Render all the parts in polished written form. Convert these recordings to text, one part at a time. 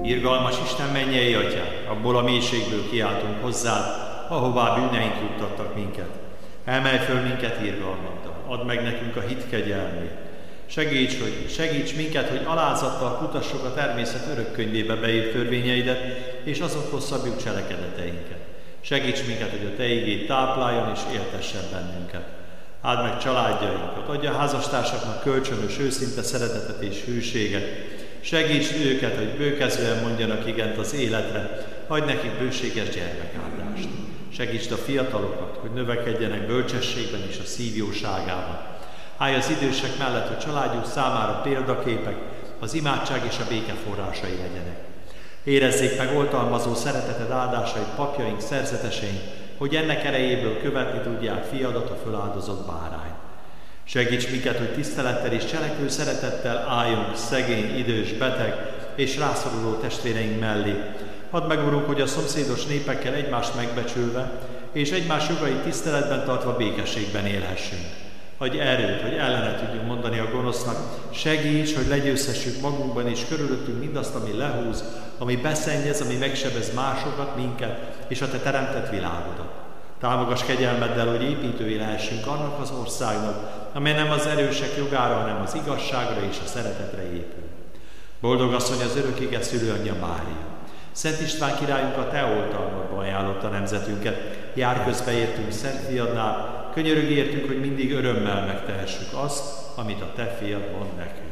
Irgalmas Isten mennyei Atyánk, abból a mélységből kiáltunk hozzád, ahová bűneink juttattak minket. Emelj föl minket irgalmaddal, add meg nekünk a hit kegyelmét. Segíts minket, hogy alázattal kutassuk a természet örök könyvébe beírt törvényeidet, és azokhoz szabjuk cselekedeteinket. Segíts minket, hogy a Te igéd tápláljon és éltessen bennünket. Áld meg családjainkat, adj a házastársaknak kölcsönös, őszinte szeretetet és hűséget. Segíts őket, hogy bőkezően mondjanak igent az életre, adj nekik bőséges gyermekáldást. Segítsd a fiatalokat, hogy növekedjenek bölcsességben és a szív jóságában. Állj az idősek mellett, hogy családjuk számára példaképek, az imádság és a béke forrásai legyenek. Érezzék meg oltalmazó szereteted áldásait papjaink, szerzeteseink, hogy ennek erejéből követni tudják fiadat, a föláldozott bárány. Segíts minket, hogy tisztelettel és cselekvő szeretettel álljunk szegény, idős, beteg és rászoruló testvéreink mellé. Add meg, Urunk, hogy a szomszédos népekkel egymást megbecsülve és egymás jogait tiszteletben tartva békességben élhessünk. Adj erőt, hogy ellene tudjunk mondani a gonosznak. Segíts, hogy legyőzhessük magunkban és körülöttünk mindazt, ami lehúz, ami beszennyez, ami megsebez másokat, minket és a Te teremtett világodat. Támogass kegyelmeddel, hogy építői lehessünk annak az országnak, amely nem az erősek jogára, hanem az igazságra és a szeretetre épül. Boldog asszony az örök ige szülőanyja Mária. Szent István királyunk a Te oltalmadba ajánlotta nemzetünket. Jár közbe értünk Szent Fiadnál, könyörög értünk, hogy mindig örömmel megtehessük azt, amit a Te fiad mond nekünk.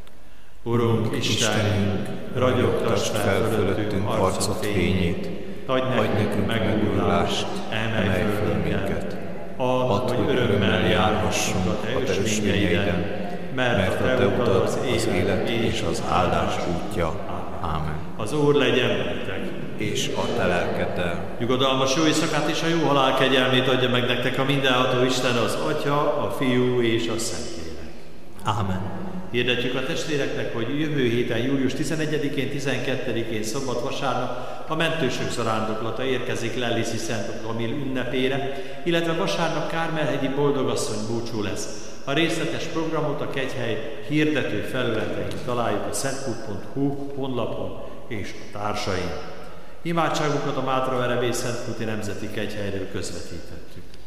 Urunk, Istenünk, ragyogtass fel fölöttünk arcod fényét, adj nekünk megújulást, emelj föl minket. Add, hogy örömmel járhassunk a Te ösvényeiden, mert a Te utad az élet és az áldás útja. Ámen. Az Úr legyen veletek, és a Te lelkeddel. Nyugodalmas jó éjszakát és a jó halál kegyelmét adja meg nektek a mindenható Isten, az Atya, a Fiú és a Szentlélek. Ámen. Hirdetjük a testvéreknek, hogy jövő héten, július 11-én, 12-én, szombat, vasárnap a mentősök zarándoklata érkezik Lelliszi Szent Kamil ünnepére, illetve vasárnap Kármelhegyi Boldogasszony búcsú lesz. A részletes programot a kegyhely hirdető felületein találjuk a szentkút.hu honlapon és a társain. Imádságunkat a Mátraverebély Szentkúti Nemzeti Kegyhelyről közvetítettük.